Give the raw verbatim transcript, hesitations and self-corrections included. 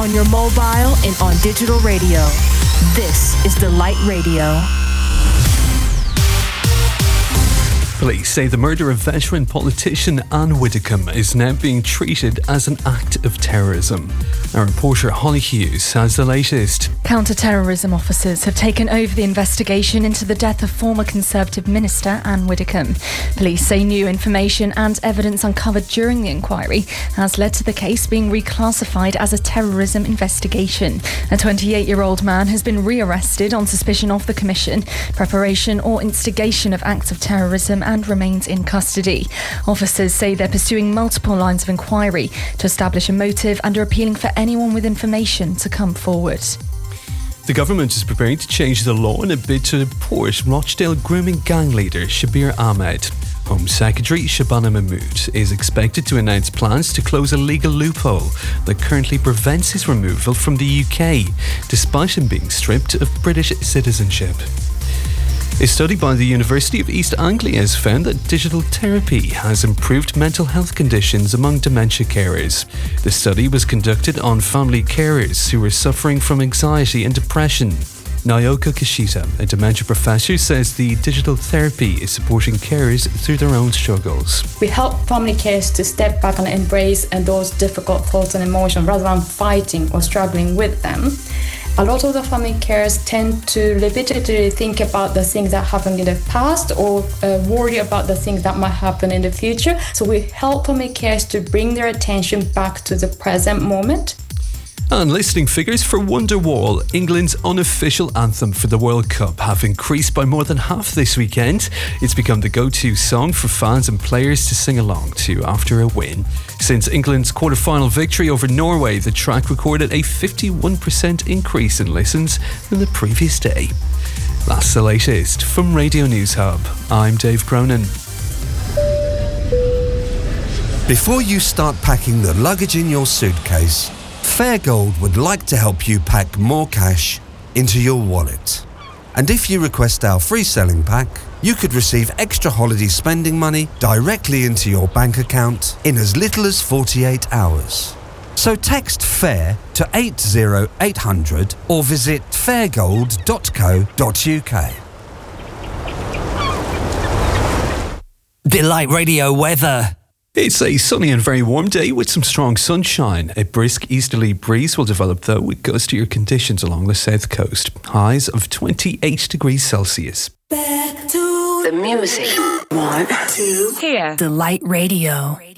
on your mobile and on digital radio. This is Delight Radio. Police say the murder of veteran politician Anne Widdecombe is now being treated as an act of terrorism. Our reporter Holly Hughes has the latest. Counter-terrorism officers have taken over the investigation into the death of former Conservative Minister Anne Widdecombe. Police say new information and evidence uncovered during the inquiry has led to the case being reclassified as a terrorism investigation. A twenty-eight-year-old man has been re-arrested on suspicion of the commission, preparation or instigation of acts of terrorism and remains in custody. Officers say they're pursuing multiple lines of inquiry to establish a motive and are appealing for anyone with information to come forward. The government is preparing to change the law in a bid to deport Rochdale grooming gang leader Shabir Ahmed. Home Secretary Shabana Mahmood is expected to announce plans to close a legal loophole that currently prevents his removal from the U K, despite him being stripped of British citizenship. A study by the University of East Anglia has found that digital therapy has improved mental health conditions among dementia carers. The study was conducted on family carers who were suffering from anxiety and depression. Naoka Kishita, a dementia professor, says the digital therapy is supporting carers through their own struggles. We help family carers to step back and embrace those difficult thoughts and emotions rather than fighting or struggling with them. A lot of the family carers tend to repeatedly think about the things that happened in the past or uh, worry about the things that might happen in the future. So we help family carers to bring their attention back to the present moment. And listening figures for Wonderwall, England's unofficial anthem for the World Cup, have increased by more than half this weekend. It's become the go-to song for fans and players to sing along to after a win. Since England's quarter-final victory over Norway, the track recorded a fifty-one percent increase in listens than the previous day. That's the latest from Radio News Hub. I'm Dave Cronin. Before you start packing the luggage in your suitcase, Fairgold would like to help you pack more cash into your wallet. And if you request our free selling pack, you could receive extra holiday spending money directly into your bank account in as little as forty-eight hours. So text FAIR to eight zero eight hundred or visit fairgold dot co dot uk. Delight Radio weather. It's a sunny and very warm day with some strong sunshine. A brisk easterly breeze will develop though with gustier conditions along the south coast. Highs of twenty-eight degrees Celsius. Back to the music. One, two, here. Delight Radio.